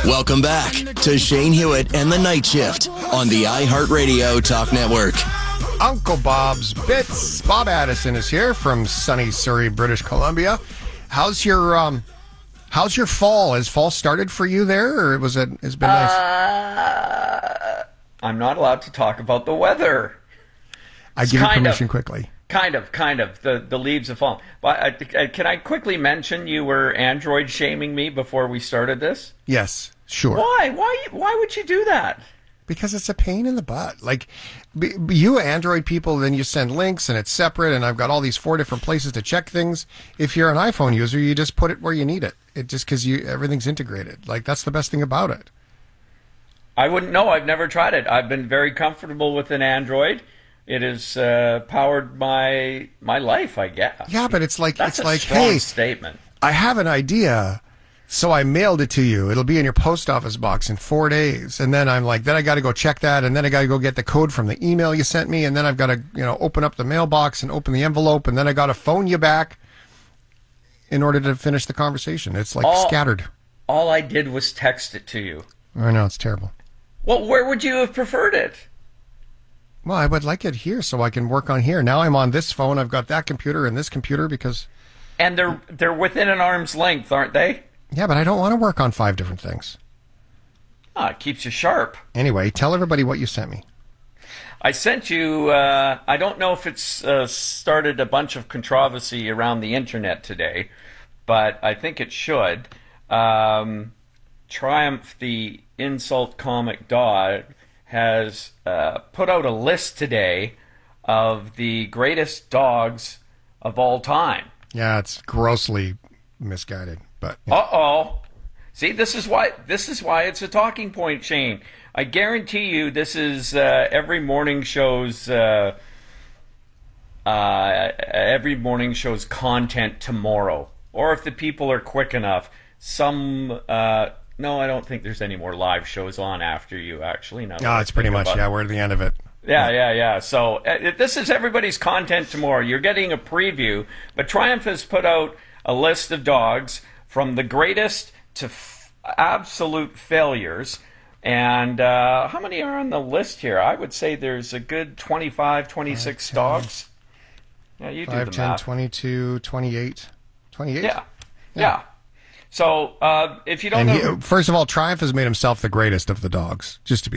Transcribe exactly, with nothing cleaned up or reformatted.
Welcome back to Shane Hewitt and the Night Shift on the iHeartRadio Talk Network. Uncle Bob's Bits. Bob Addison is here from sunny Surrey, British Columbia. How's your um, how's your fall? Has fall started for you there, or was it? It's been nice. Uh, I'm not allowed to talk about the weather. I give you permission of, quickly. Kind of, kind of. The the leaves have fallen. But uh, can I quickly mention you were Android shaming me before we started this? Yes, sure. Why? Why? Why would you do that? Because it's a pain in the butt. Like, b- you Android people, then you send links and it's separate, and I've got all these four different places to check things. If you're an iPhone user, you just put it where you need it. It just because you everything's integrated. Like, that's the best thing about it. I wouldn't know. I've never tried it. I've been very comfortable with an Android. It has uh, powered my my life, I guess. Yeah, but it's like That's it's a like, strong hey, statement. I have an idea. So I mailed it to you. It'll be in your post office box in four days. And then I'm like, then I got to go check that. And then I got to go get the code from the email you sent me. And then I've got to, you know, open up the mailbox and open the envelope. And then I got to phone you back in order to finish the conversation. It's like all, scattered. All I did was text it to you. I know, it's terrible. Well, where would you have preferred it? Well, I would like it here so I can work on here. Now I'm on this phone. I've got that computer and this computer because... And they're they're within an arm's length, aren't they? Yeah, but I don't want to work on five different things. Ah, it keeps you sharp. Anyway, tell everybody what you sent me. I sent you, uh, I don't know if it's uh, started a bunch of controversy around the internet today, but I think it should. Um, Triumph, the insult comic dog, has uh, put out a list today of the greatest dogs of all time. Yeah, it's grossly misguided. But yeah. Uh-oh. See, this is why this is why it's a talking point, Shane. I guarantee you this is uh, every morning show's uh, uh, every morning show's content tomorrow. Or if the people are quick enough, some uh, no, I don't think there's any more live shows on after you actually. No, oh, it's pretty much yeah, we're at the end of it. Yeah, yeah, yeah. So uh, this is everybody's content tomorrow. You're getting a preview, but Triumph has put out a list of dogs from the greatest to f- absolute failures. And uh, how many are on the list here? I would say there's a good twenty-five, twenty-six five, dogs. Yeah, you five, do the ten, math. twenty-two, twenty-eight. twenty-eight? Yeah, yeah. yeah. So uh, if you don't and know... He, first of all, Triumph has made himself the greatest of the dogs, just to be